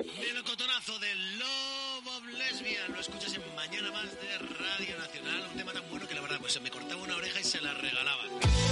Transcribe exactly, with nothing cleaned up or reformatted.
Melocotonazo de Love of Lesbian. Lo escuchas en Mañana Más de Radio Nacional. Un tema tan bueno que la verdad pues se me cortaba una oreja y se la regalaba.